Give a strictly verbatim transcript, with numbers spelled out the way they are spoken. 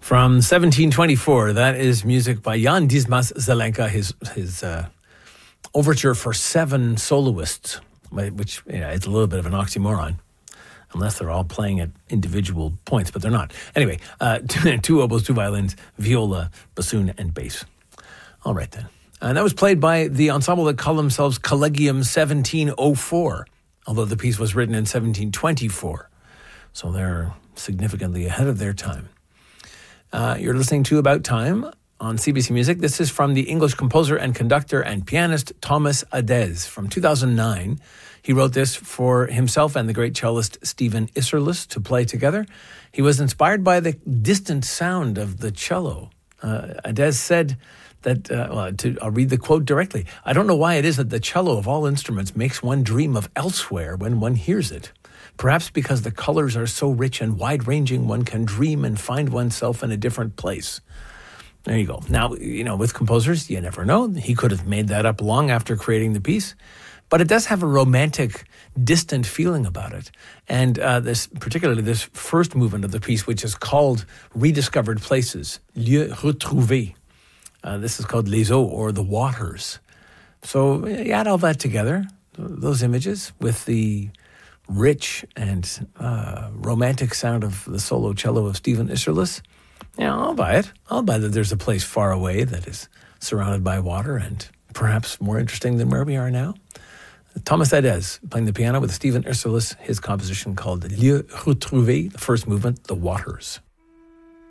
From seventeen twenty-four, that is music by Jan Dismas Zelenka, his his uh, overture for seven soloists, which yeah, it's a little bit of an oxymoron, unless they're all playing at individual points, but they're not. Anyway, uh, two oboes, two violins, viola, bassoon, and bass. All right, then. And that was played by the ensemble that call themselves Collegium seventeen oh four, although the piece was written in seventeen twenty-four. So they're significantly ahead of their time. Uh, you're listening to About Time on C B C Music. This is from the English composer and conductor and pianist Thomas Adès from two thousand nine. He wrote this for himself and the great cellist Stephen Isserlis to play together. He was inspired by the distant sound of the cello. Uh, Adès said that, uh, well, to, I'll read the quote directly. "I don't know why it is that the cello of all instruments makes one dream of elsewhere when one hears it. Perhaps because the colors are so rich and wide-ranging, one can dream and find oneself in a different place." There you go. Now, you know, with composers, you never know. He could have made that up long after creating the piece. But it does have a romantic, distant feeling about it. And uh, this, particularly this first movement of the piece, which is called Rediscovered Places, Lieux Retrouvés. Uh, this is called Les Eaux, or the Waters. So you add all that together, those images, with the rich and uh, romantic sound of the solo cello of Stephen Isserlis. Yeah, I'll buy it. I'll buy that there's a place far away that is surrounded by water and perhaps more interesting than where we are now. Thomas Adès playing the piano with Stephen Isserlis, his composition called Lieux Retrouvés, the first movement, The Waters.